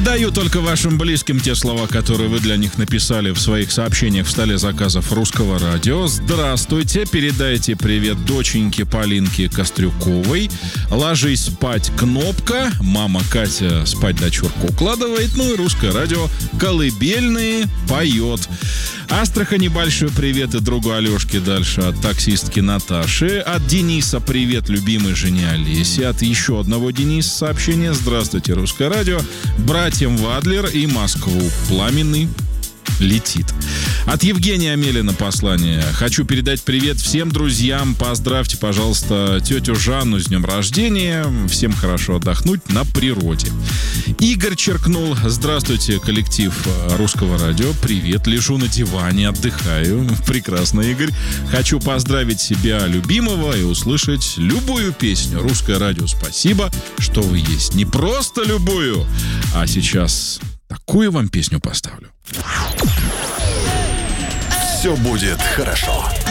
Отдаю только вашим близким те слова, которые вы для них написали в своих сообщениях в столе заказов Русского радио. Здравствуйте, передайте привет доченьке Полинке Кострюковой. Ложись спать, Кнопка. Мама Катя спать дочурку укладывает. Ну и Русское радио колыбельные поет. Астрахани большой привет и другу Алешке дальше от таксистки Наташи. От Дениса привет любимой жене Олесе. От еще одного Дениса сообщение. Здравствуйте, Русское радио. Братьям Вадлер и Москву. Пламенный летит. От Евгения Амелина послание. Хочу передать привет всем друзьям. Поздравьте, пожалуйста, тетю Жанну с днем рождения. Всем хорошо отдохнуть на природе. Игорь черкнул. Здравствуйте, коллектив Русского радио. Привет, лежу на диване, отдыхаю. Прекрасно, Игорь. Хочу поздравить себя любимого и услышать любую песню. Русское радио, спасибо, что вы есть. Не просто любую, а сейчас такую вам песню поставлю. Все будет хорошо.